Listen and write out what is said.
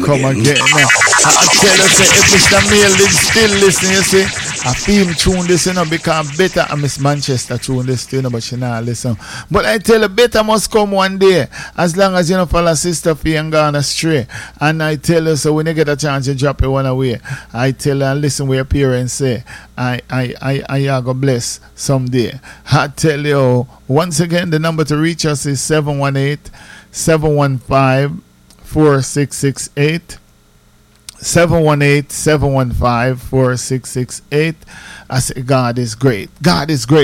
come again. I tell you, say, if Mr. Mail did still listen, you see, I feel him tune this, you know, because better and Miss Manchester tune this, you know, but she not listen. But I tell you, better must come one day, as long as you don't follow Sister Fee and gone astray. And I tell you, so when you get a chance, you drop it one away. I tell you, and listen what your parents say. I go bless someday. I tell you, once again, the number to reach us is 718-715-4668. 718-715-4668. I say God is great. God is great.